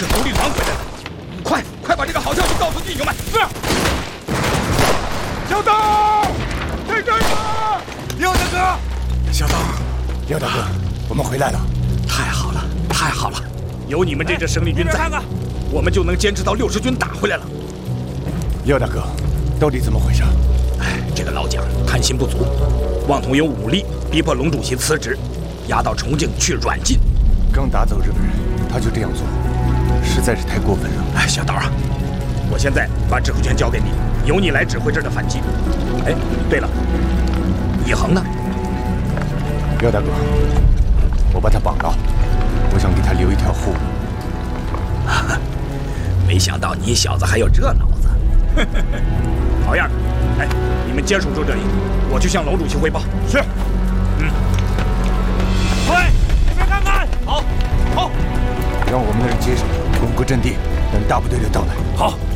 是独立团回来了，快把这个好消息告诉弟兄们。是。小刀，在这儿呢！廖大哥， 小刀，廖大哥，我们回来了， 太好了，太好了！有你们这支生力军在，我们就能坚持到60军打回来了。 廖大哥，到底怎么回事？ 这个老蒋贪心不足，妄图用武力逼迫龙主席辞职，押到重庆去软禁。 刚打走日本人，他就这样做，实在是太过分了。 小刀啊，我现在把指挥权交给你，由你来指挥这儿的反击。对了，以恒呢？ 廖大哥，我把他绑了，我想给他留一条后路。 没想到你小子还有这脑子。好样的！你们坚守住这里，我去向龙主席汇报。是。 喂，这边看看。好。 让我们的人接手，巩固阵地，等大部队的到来。 好。